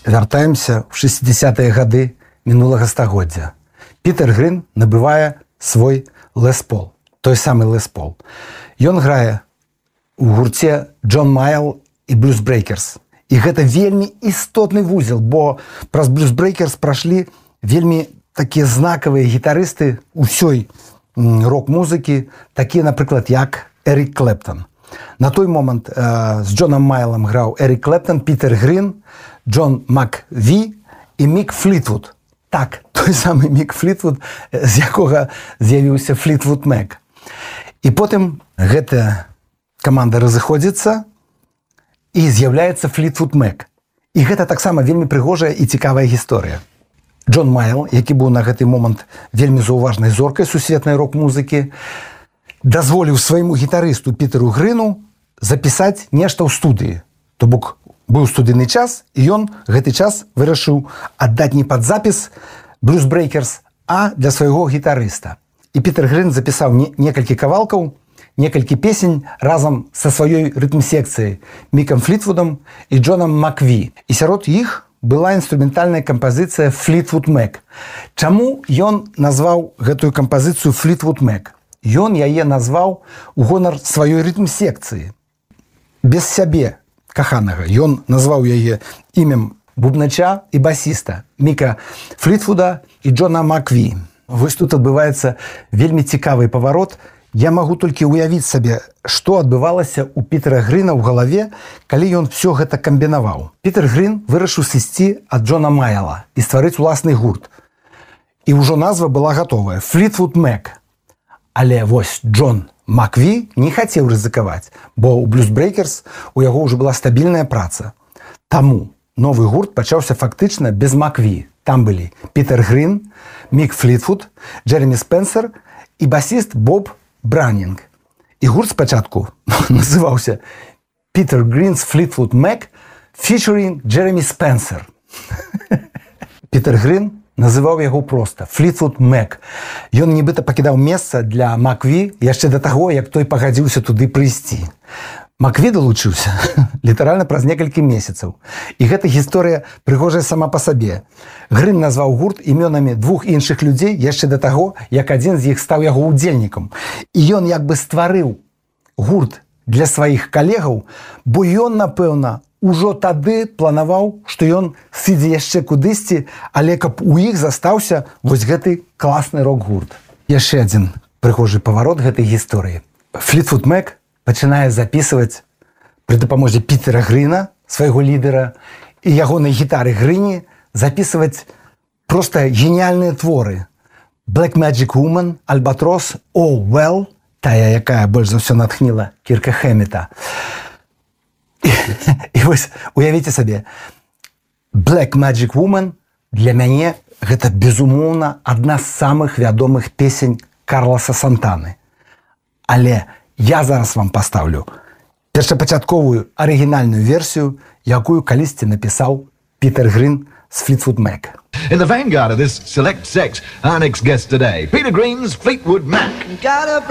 Вяртаемся ў 60-е гады мінулага стагоддзя. Пітер Грін набывае свой Лес Пол, той самы Лес Пол. Ён грае у гурце Джон Майл і Блюз Брейкерс. І гэта вельмі істотны вузел, бо праз Блюз Брейкерс прашлі вельмі такія знакавыя гітарысты ўсёй рок-музыкі, такія, напрыклад, як Эрік Клэптон. На той момант з Джоном Майлом граў Эрік Клэптон, Пітер Грін, Джон Макві і Мік Флітвуд. Так, той самы Мік Флітвуд, з якога з'явіўся Флітвуд Мек. І потым гэтая каманда разыходзіцца і з'яўляецца Флітвуд Мек. І гэта таксама вельмі прыгожая і цікавая гісторыя. Джон Майл, які быў на гэты момант вельмі заўважнай зоркай сусветнай рок-музыкі, дазволіў свайму гітарысту Пітеру Грыну запісаць нешта ў студыі. То бок быў студыйны час, і ён гэты час вырашыў аддаць не пад запіс Блюз Брейкерс, а для свайго гітарыста. І Пітер Грын запісаў некалькі кавалкаў, некалькі песень разам са сваёй рытм-секцыяй Мікам Флітвудам і Джонам Макві. І сярод іх была інструментальная кампазіцыя Флітвуд Мек. Чаму ён назваў гэтую кампазіцыю Флітвуд Мек? Ён яе назваў у гонар сваёй рытм-секцыі. Без сябе каханага. Ён назваў яе імем бубнача і басіста Міка Флітвуда і Джона Макві. Вось тут адбываецца вельмі цікавы паварот. Я магу толькі ўявіць сабе, што адбывалася ў Пітера Грына ў галаве, калі ён все гэта камбінаваў. Пітер Грын вырашыў сысці ад Джона Майла і стварыць уласны гурт. І ўжо назва была гатовая – Флітвуд Мек. Але вось Джон Макві не хацеў рызыкаваць, бо ў Блюз Брейкерс у яго ўжо была стабільная праца. Таму новы гурт пачаўся фактычна без Макві. Там былі Пітер Грын, Мік Флітвуд, Джеремі Спенсер і басіст Боб Бранінг. І гурт спачатку называўся Пітер Грін's Флітвуд Мек featuring Джеремі Спенсер. Пітер Грын называў яго проста Флітвуд Мек. Ён нібыта пакідаў месца для Макві яшчэ да таго, як той пагадзіўся туды прыйсці. Макві далучыўся літаральна праз некалькі месяцаў. І гэта гісторыя прыгожая сама па сабе. Грын назваў гурт імёнамі двух іншых людзей яшчэ да таго, як адзін з іх стаў яго ўдзельнікам. І ён як бы стварыў гурт для сваіх калегаў, бо ён, напэўна, ужо тады планаваў, што ён сыдзе яшчэ кудысьці, але каб у іх застаўся вось гэты класны рок-гурт. Яшчэ адзін прыгожы паварот гэтай гісторыі. Флітвуд Мек пачынае запісваць пры дапамозе Пітера Грына, свайго лідера, і ягонай гітары Грыні запісваць проста геніяльныя творы. Black Magic Woman, Albatross, Oh Well, тая, якая больш за ўсё натхніла Кірка Хэммета. І вось уявіце сабе, Black Magic Woman для мяне гэта, безумоўна, адна з самых вядомых песень Карласа Сантаны. Але я зараз вам пастаўлю першапачатковую арыгінальную версію, якую калісьці напісаў Пітер Грын з Флітвуд Мек. In the vanguard of this select sex, our next guest today, Peter Green's Fleetwood Mac.